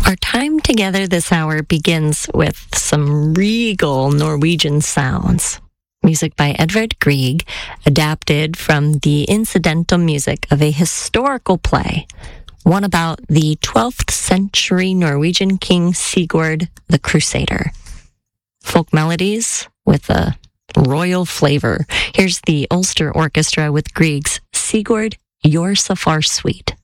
Our time together this hour begins with some regal Norwegian sounds. Music by Edvard Grieg, adapted from the incidental music of a historical play, one about the 12th century Norwegian king Sigurd the Crusader. Folk melodies with a royal flavor. Here's the Ulster Orchestra with Grieg's Sigurd, You're So Far Sweet.